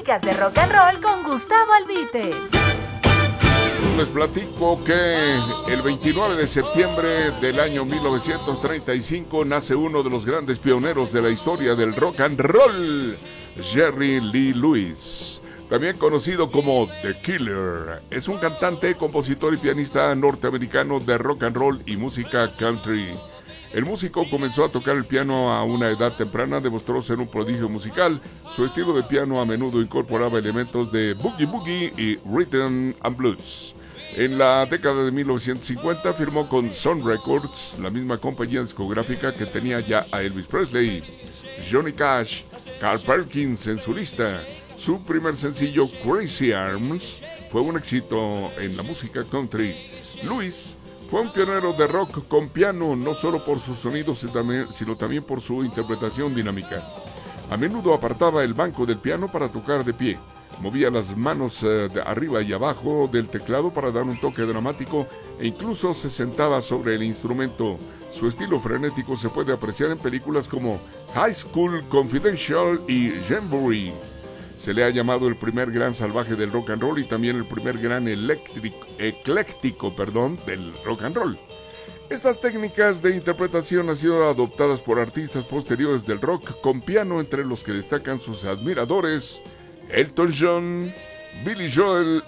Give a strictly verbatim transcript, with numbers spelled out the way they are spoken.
Crónicas de Rock and Roll con Gustavo Albite. Les platico que el veintinueve de septiembre del año mil novecientos treinta y cinco nace uno de los grandes pioneros de la historia del rock and roll, Jerry Lee Lewis, también conocido como The Killer. Es un cantante, compositor y pianista norteamericano de rock and roll y música country. El músico comenzó a tocar el piano a una edad temprana, demostró ser un prodigio musical. Su estilo de piano a menudo incorporaba elementos de boogie boogie y rhythm and blues. En la década de mil novecientos cincuenta firmó con Sun Records, la misma compañía discográfica que tenía ya a Elvis Presley, Johnny Cash, Carl Perkins en su lista. Su primer sencillo, Crazy Arms, fue un éxito en la música country. Lewis fue un pionero de rock con piano, no solo por sus sonidos, sino también por su interpretación dinámica. A menudo apartaba el banco del piano para tocar de pie. Movía las manos eh, de arriba y abajo del teclado para dar un toque dramático e incluso se sentaba sobre el instrumento. Su estilo frenético se puede apreciar en películas como High School Confidential y Jamboree. Se le ha llamado el primer gran salvaje del rock and roll y también el primer gran eléctrico, ecléctico perdón, del rock and roll. Estas técnicas de interpretación han sido adoptadas por artistas posteriores del rock con piano, entre los que destacan sus admiradores Elton John, Billy Joel